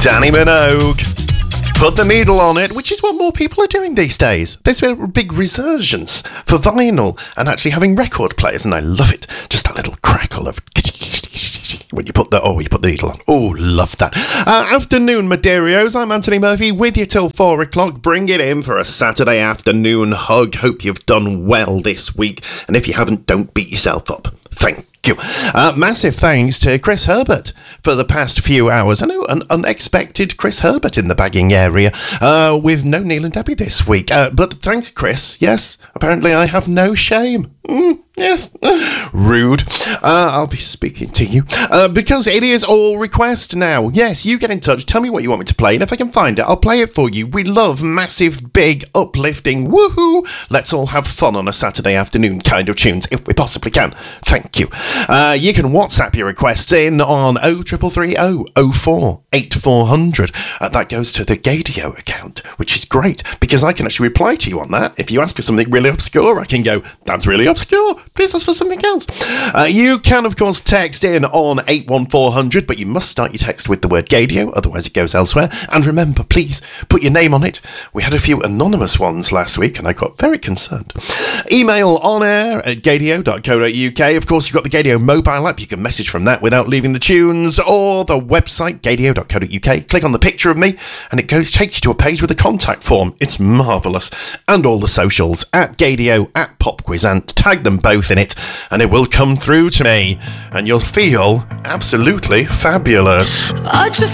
Danny Minogue. Put the needle on it, which is what more people are doing these days. There's a big resurgence for vinyl and actually having record players, and I love it. Just that little crackle of when you put the needle on. Oh, love that. Afternoon, Maderios. I'm Anthony Murphy with you till 4 o'clock. Bring it in for a Saturday afternoon hug. Hope you've done well this week, and if you haven't, don't beat yourself up. Thank you. Massive thanks to Chris Herbert for the past few hours. I know an unexpected Chris Herbert in the bagging area with no Neil and Debbie this week. But thanks, Chris. Yes, apparently I have no shame. Yes. Rude. I'll be speaking to you because it is all request now. Yes, you get in touch. Tell me what you want me to play, and if I can find it, I'll play it for you. We love massive, big, uplifting, woohoo, let's all have fun on a Saturday afternoon kind of tunes if we possibly can. Thank you. You can WhatsApp your requests in on 0330 04 8400. That goes to the Gadio account, which is great because I can actually reply to you on that. If you ask for something really obscure, I can go, that's really obscure. Please ask for something else. You can, of course, text in on 81400, but you must start your text with the word Gadio, otherwise it goes elsewhere. And remember, please, put your name on it. We had a few anonymous ones last week, and I got very concerned. Email on air at gadio.co.uk. Of course, you've got the Gadio mobile app. You can message from that without leaving the tunes, or the website, gadio.co.uk. Click on the picture of me, and it takes you to a page with a contact form. It's marvellous. And all the socials, at Gadio, at PopQuizant. Tag them both in it, and it will come through to me, and you'll feel absolutely fabulous. I just